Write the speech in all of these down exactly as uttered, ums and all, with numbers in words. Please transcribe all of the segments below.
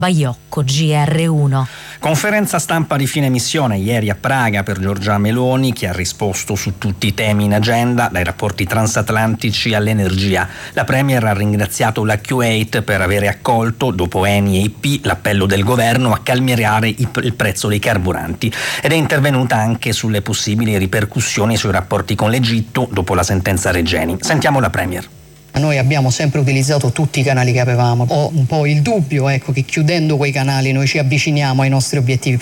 Baiocco, G R uno. Conferenza stampa di fine missione ieri a Praga per Giorgia Meloni, che ha risposto su tutti i temi in agenda, dai rapporti transatlantici all'energia. La Premier ha ringraziato la Kuwait per avere accolto, dopo Eni e I P, l'appello del governo a calmierare il prezzo dei carburanti, ed è intervenuta anche sulle possibili ripercussioni sui rapporti con l'Egitto dopo la sentenza Regeni. Sentiamo la Premier. Noi abbiamo sempre utilizzato tutti i canali che avevamo. Ho un po' il dubbio, ecco, che chiudendo quei canali noi ci avviciniamo ai nostri obiettivi.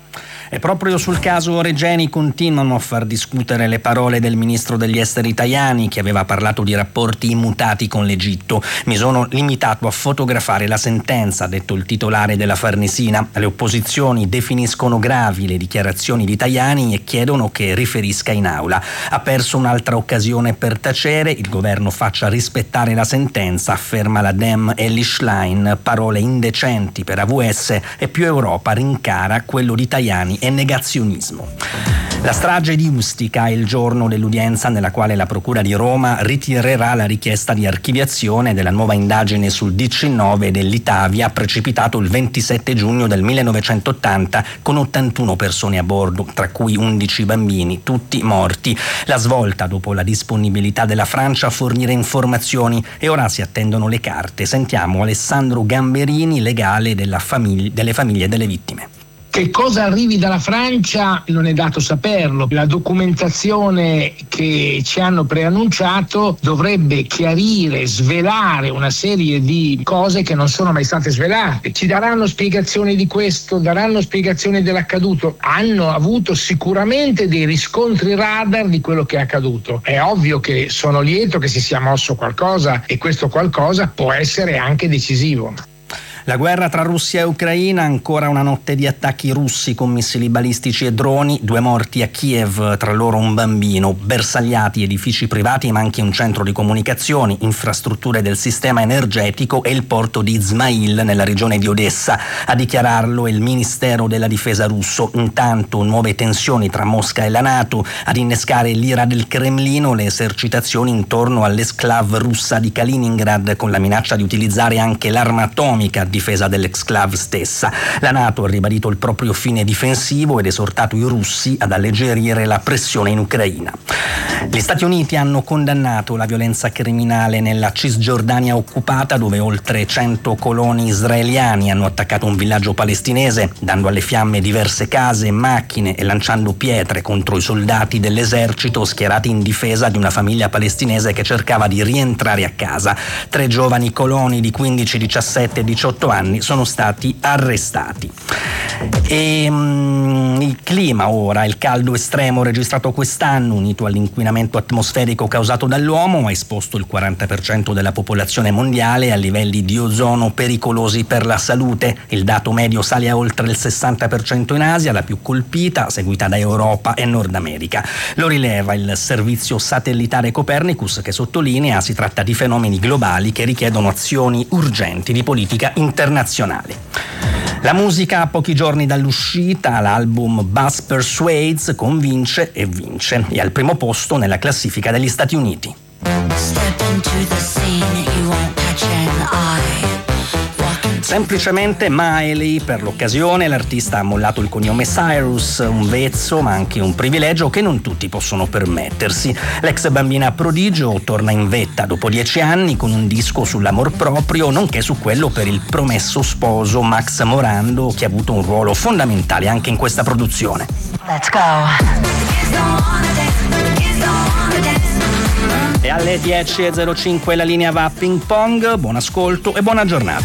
E proprio sul caso Regeni continuano a far discutere le parole del ministro degli esteri Tajani, che aveva parlato di rapporti immutati con l'Egitto. Mi sono limitato a fotografare la sentenza, ha detto il titolare della Farnesina. Le opposizioni definiscono gravi le dichiarazioni di Tajani e chiedono che riferisca in aula. Ha perso un'altra occasione per tacere, il governo faccia rispettare la sentenza, afferma la Dem Elly Schlein. Parole indecenti per A V S e più Europa rincara quello di Tajani e negazionismo. La strage di Ustica è il giorno dell'udienza nella quale la Procura di Roma ritirerà la richiesta di archiviazione della nuova indagine sul diciannove dell'Itavia, precipitato il ventisette giugno del millenovecentottanta con ottantuno persone a bordo, tra cui undici bambini, tutti morti. La svolta dopo la disponibilità della Francia a fornire informazioni, e ora si attendono le carte. Sentiamo Alessandro Gamberini, legale della famiglia, delle famiglie delle vittime. Che cosa arrivi dalla Francia non è dato saperlo. La documentazione che ci hanno preannunciato dovrebbe chiarire, svelare una serie di cose che non sono mai state svelate. Ci daranno spiegazioni di questo, daranno spiegazioni dell'accaduto. Hanno avuto sicuramente dei riscontri radar di quello che è accaduto. È ovvio che sono lieto che si sia mosso qualcosa, e questo qualcosa può essere anche decisivo. La guerra tra Russia e Ucraina, ancora una notte di attacchi russi con missili balistici e droni, due morti a Kiev, tra loro un bambino, bersagliati edifici privati ma anche un centro di comunicazioni, infrastrutture del sistema energetico e il porto di Izmail nella regione di Odessa. A dichiararlo è il Ministero della Difesa russo. Intanto nuove tensioni tra Mosca e la NATO, ad innescare l'ira del Cremlino le esercitazioni intorno all'esclave russa di Kaliningrad, con la minaccia di utilizzare anche l'arma atomica a difesa dell'exclave stessa. La NATO ha ribadito il proprio fine difensivo ed esortato i russi ad alleggerire la pressione in Ucraina. Gli Stati Uniti hanno condannato la violenza criminale nella Cisgiordania occupata, dove oltre cento coloni israeliani hanno attaccato un villaggio palestinese, dando alle fiamme diverse case e macchine e lanciando pietre contro i soldati dell'esercito schierati in difesa di una famiglia palestinese che cercava di rientrare a casa. Tre giovani coloni di quindici, diciassette e diciotto anni sono stati arrestati. E um, il clima ora, il caldo estremo registrato quest'anno, unito all'inquinamento atmosferico causato dall'uomo, ha esposto il quaranta per cento della popolazione mondiale a livelli di ozono pericolosi per la salute. Il dato medio sale a oltre il sessanta per cento in Asia, la più colpita, seguita da Europa e Nord America. Lo rileva il servizio satellitare Copernicus, che sottolinea si tratta di fenomeni globali che richiedono azioni urgenti di politica internazionale. La musica a pochi giorni dall'uscita, l'album Buzz Persuades convince e vince. È al primo posto nella classifica degli Stati Uniti. Semplicemente Miley. Per l'occasione l'artista ha mollato il cognome Cyrus, un vezzo ma anche un privilegio che non tutti possono permettersi. L'ex bambina prodigio torna in vetta dopo dieci anni con un disco sull'amor proprio, nonché su quello per il promesso sposo Max Morando, che ha avuto un ruolo fondamentale anche in questa produzione. Let's go. E alle dieci e zero cinque la linea va a ping pong. Buon ascolto e buona giornata.